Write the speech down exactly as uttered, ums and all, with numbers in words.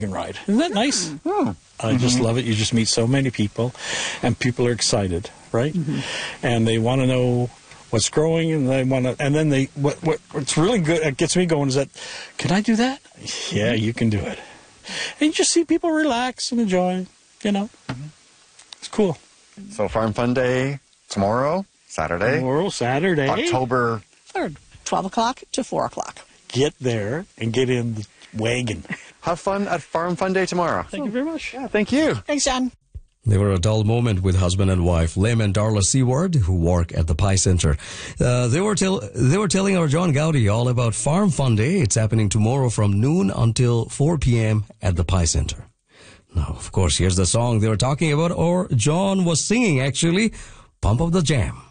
ride. Isn't that nice? Oh. I just love it. You just meet so many people, and people are excited, right? Mm-hmm. And they want to know what's growing, and they want to. And then they what what what's really good. It gets me going is that, can I do that? Yeah, you can do it. And you just see people relax and enjoy. You know, mm-hmm. It's cool. So Farm Fun Day tomorrow, Saturday. Tomorrow, Saturday, October third, twelve o'clock to four o'clock. Get there and get in the wagon. Have fun at Farm Fun Day tomorrow. Thank you very much. Yeah, thank you. Thanks, John. They were a dull moment with husband and wife, Lim and Darla Seward, who work at the Pie Center. Uh, they were tell they were telling our John Gowdy all about Farm Fun Day. It's happening tomorrow from noon until four p.m. at the Pie Center. Now, of course, here's the song they were talking about, or John was singing, actually, Pump Up the Jam.